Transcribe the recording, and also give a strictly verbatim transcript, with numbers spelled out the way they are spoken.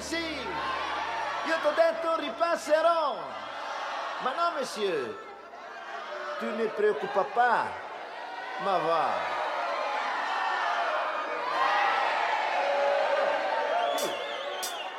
così. Io t'ho detto ripasserò. Ma no, monsieur. Tu ne preoccupa pas. Ma va.